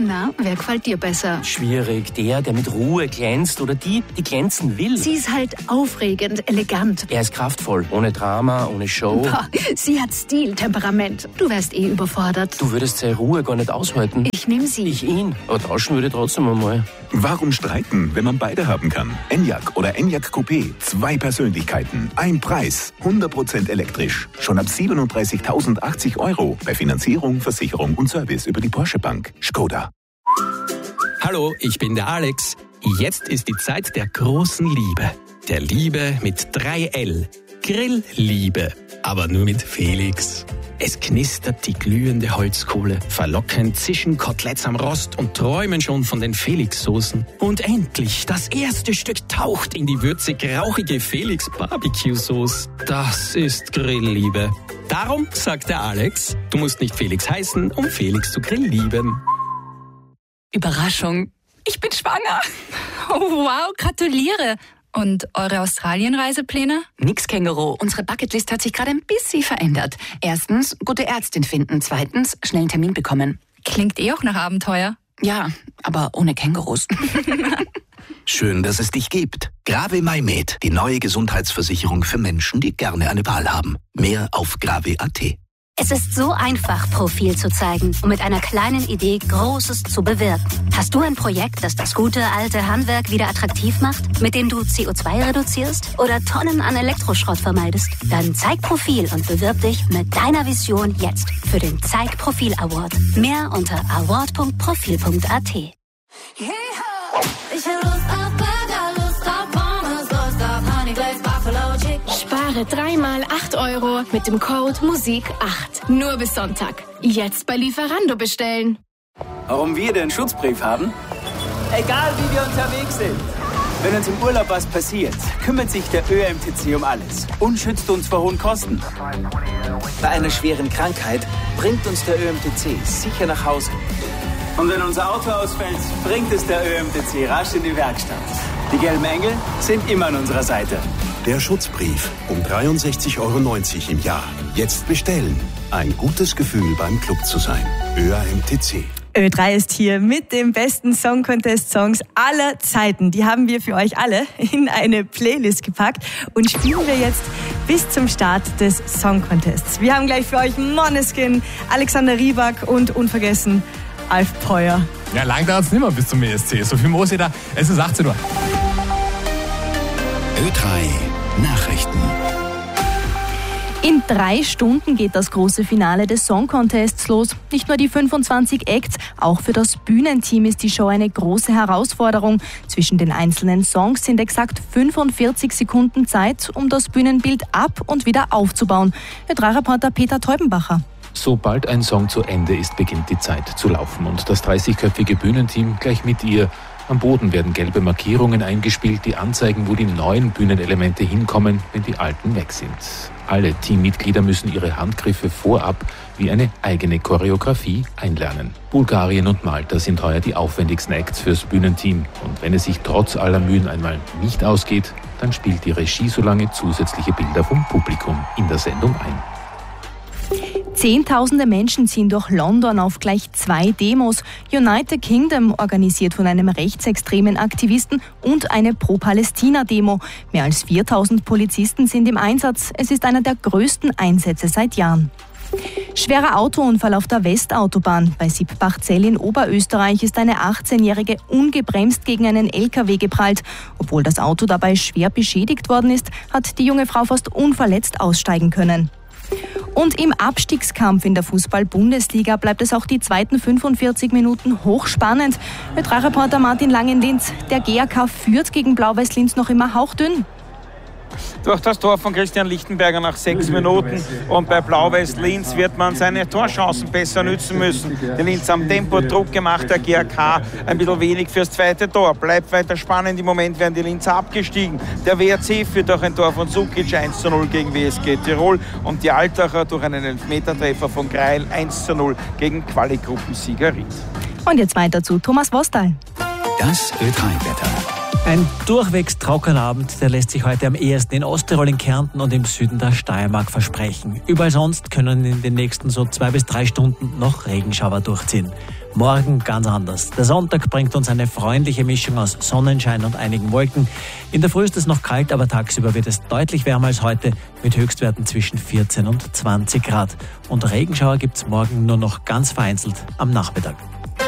Na, wer gefällt dir besser? Schwierig. Der mit Ruhe glänzt oder die glänzen will. Sie ist halt aufregend, elegant. Er ist kraftvoll. Ohne Drama, ohne Show. Boah, sie hat Stil, Temperament. Du wärst überfordert. Du würdest seine Ruhe gar nicht aushalten. Ich nehme sie. Ich ihn. Aber tauschen würde ich trotzdem einmal. Warum streiten, wenn man beide haben kann? Enyaq oder Enyaq Coupé. 2 Persönlichkeiten. Ein Preis. 100% elektrisch. Schon ab 37.080 € bei Finanzierung, Versicherung und Service über die Porsche Bank. Skoda. Hallo, ich bin der Alex. Jetzt ist die Zeit der großen Liebe. Der Liebe mit 3L. Grillliebe. Aber nur mit Felix. Es knistert die glühende Holzkohle. Verlockend zischen Koteletts am Rost und träumen schon von den Felix-Soßen. Und endlich, das erste Stück taucht in die würzig-rauchige Felix-Barbecue-Sauce. Das ist Grillliebe. Darum sagt der Alex, du musst nicht Felix heißen, um Felix zu grilllieben. Überraschung, ich bin schwanger. Oh, wow, gratuliere. Und eure Australienreisepläne? Nix, Känguru. Unsere Bucketlist hat sich gerade ein bisschen verändert. Erstens, gute Ärztin finden. Zweitens, schnell einen Termin bekommen. Klingt auch nach Abenteuer. Ja, aber ohne Kängurus. Schön, dass es dich gibt. Grave MyMed, die neue Gesundheitsversicherung für Menschen, die gerne eine Wahl haben. Mehr auf grave.at. Es ist so einfach, Profil zu zeigen und mit einer kleinen Idee Großes zu bewirken. Hast du ein Projekt, das das gute alte Handwerk wieder attraktiv macht, mit dem du CO2 reduzierst oder Tonnen an Elektroschrott vermeidest? Dann zeig Profil und bewirb dich mit deiner Vision jetzt für den Zeig Profil Award. Mehr unter award.profil.at. Spare 3x 8 € mit dem Code MUSIK8. Nur bis Sonntag. Jetzt bei Lieferando bestellen. Warum wir den Schutzbrief haben? Egal wie wir unterwegs sind. Wenn uns im Urlaub was passiert, kümmert sich der ÖMTC um alles und schützt uns vor hohen Kosten. Bei einer schweren Krankheit bringt uns der ÖMTC sicher nach Hause. Und wenn unser Auto ausfällt, bringt es der ÖMTC rasch in die Werkstatt. Die gelben Engel sind immer an unserer Seite. Der Schutzbrief um 63,90 € im Jahr. Jetzt bestellen. Ein gutes Gefühl beim Club zu sein. ÖAMTC. Ö3 ist hier mit den besten Song Contest Songs aller Zeiten. Die haben wir für euch alle in eine Playlist gepackt und spielen wir jetzt bis zum Start des Song Contests. Wir haben gleich für euch Måneskin, Alexander Rybak und unvergessen Alf Peuer. Ja, lang dauert es nicht mehr bis zum ESC. So viel muss ich da. Es ist 18 Uhr. Ö3 Nachrichten. In 3 Stunden geht das große Finale des Song Contests los. Nicht nur die 25 Acts, auch für das Bühnenteam ist die Show eine große Herausforderung. Zwischen den einzelnen Songs sind exakt 45 Sekunden Zeit, um das Bühnenbild ab- und wieder aufzubauen. Ö3-Reporter Peter Teubenbacher. Sobald ein Song zu Ende ist, beginnt die Zeit zu laufen und das 30-köpfige Bühnenteam gleich mit ihr. Am Boden werden gelbe Markierungen eingespielt, die anzeigen, wo die neuen Bühnenelemente hinkommen, wenn die alten weg sind. Alle Teammitglieder müssen ihre Handgriffe vorab wie eine eigene Choreografie einlernen. Bulgarien und Malta sind heuer die aufwendigsten Acts fürs Bühnenteam. Und wenn es sich trotz aller Mühen einmal nicht ausgeht, dann spielt die Regie so lange zusätzliche Bilder vom Publikum in der Sendung ein. Zehntausende Menschen ziehen durch London auf gleich 2 Demos. United Kingdom organisiert von einem rechtsextremen Aktivisten und eine Pro-Palästina-Demo. Mehr als 4000 Polizisten sind im Einsatz. Es ist einer der größten Einsätze seit Jahren. Schwerer Autounfall auf der Westautobahn. Bei Sippbachzell in Oberösterreich ist eine 18-Jährige ungebremst gegen einen LKW geprallt. Obwohl das Auto dabei schwer beschädigt worden ist, hat die junge Frau fast unverletzt aussteigen können. Und im Abstiegskampf in der Fußball-Bundesliga bleibt es auch die zweiten 45 Minuten hochspannend. Ö3-Reporter Martin Lang in Linz. Der GAK führt gegen Blau-Weiß-Linz noch immer hauchdünn. Durch das Tor von Christian Lichtenberger nach 6 Minuten. Und bei Blau-Weiß-Linz wird man seine Torchancen besser nützen müssen. Die Linz haben Tempo, Druck gemacht, der GAK ein bisschen wenig fürs zweite Tor. Bleibt weiter spannend, im Moment werden die Linzer abgestiegen. Der WRC führt durch ein Tor von Sukic 1:0 gegen WSG Tirol und die Altacher durch einen Elfmetertreffer von Greil 1:0 gegen Quali-Gruppensieger Ried. Und jetzt weiter zu Thomas Wostal. Das Ö3-Wetter. Ein durchwegs trockener Abend, der lässt sich heute am ehesten in Osttirol, in Kärnten und im Süden der Steiermark versprechen. Überall sonst können in den nächsten so 2 bis 3 Stunden noch Regenschauer durchziehen. Morgen ganz anders. Der Sonntag bringt uns eine freundliche Mischung aus Sonnenschein und einigen Wolken. In der Früh ist es noch kalt, aber tagsüber wird es deutlich wärmer als heute mit Höchstwerten zwischen 14 und 20 Grad. Und Regenschauer gibt es morgen nur noch ganz vereinzelt am Nachmittag.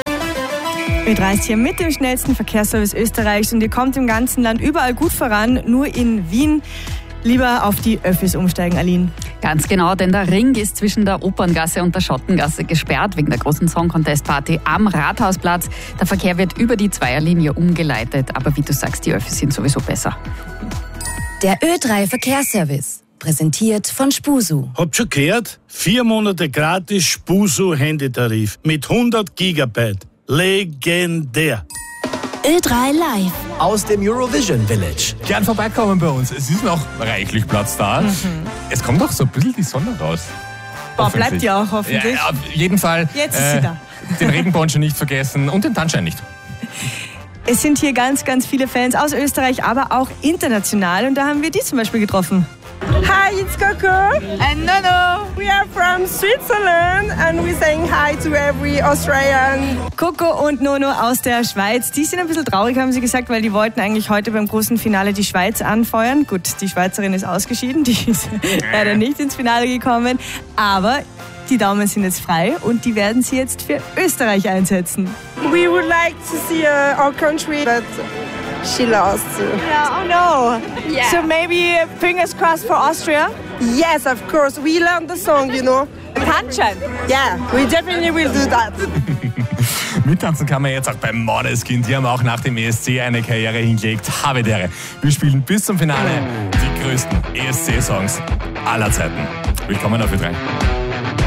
Ö3 ist hier mit dem schnellsten Verkehrsservice Österreichs und ihr kommt im ganzen Land überall gut voran, nur in Wien lieber auf die Öffis umsteigen, Aline. Ganz genau, denn der Ring ist zwischen der Operngasse und der Schottengasse gesperrt wegen der großen Song-Contest-Party am Rathausplatz. Der Verkehr wird über die Zweierlinie umgeleitet, aber wie du sagst, die Öffis sind sowieso besser. Der Ö3 Verkehrsservice, präsentiert von Spusu. Habt schon gehört? 4 Monate gratis Spusu-Handytarif mit 100 Gigabyte. Legendär. Ö3 Live. Aus dem Eurovision Village. Gern vorbeikommen bei uns. Es ist noch reichlich Platz da. Es kommt auch so ein bisschen die Sonne raus. Boah, bleibt ja auch hoffentlich. Ja, auf jeden Fall. Jetzt ist sie da. Den Regenponcho nicht vergessen und den Tannenschein nicht. Es sind hier ganz, ganz viele Fans aus Österreich, aber auch international. Und da haben wir die zum Beispiel getroffen. Hi, it's Coco and Nono. We are from Switzerland and we're saying hi to every Australian. Coco und Nono aus der Schweiz. Die sind ein bisschen traurig, haben sie gesagt, weil die wollten eigentlich heute beim großen Finale die Schweiz anfeuern. Gut, die Schweizerin ist ausgeschieden, die ist leider nicht ins Finale gekommen. Aber die Daumen sind jetzt frei und die werden sie jetzt für Österreich einsetzen. We would like to see our country, but she lost. Yeah, oh no. Yeah. So maybe fingers crossed for Austria? Yes, of course. We learned the song, you know. Tanzen? Yeah, we definitely will do that. Mittanzen kann man jetzt auch beim Måneskin. Die haben auch nach dem ESC eine Karriere hingelegt. Havidere. Wir spielen bis zum Finale die größten ESC-Songs aller Zeiten. Willkommen auf Ö3.